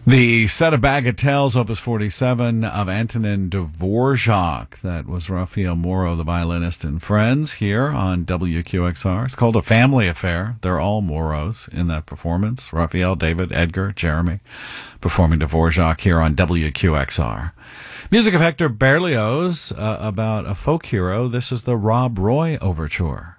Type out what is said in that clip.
The set of Bagatelles, Opus 47 of Antonin Dvorak. That was Rafael Moro, the violinist, and friends here on WQXR. It's called A Family Affair. They're all Moros in that performance. Rafael, David, Edgar, Jeremy, performing Dvorak here on WQXR. Music of Hector Berlioz, about a folk hero. This is the Rob Roy Overture.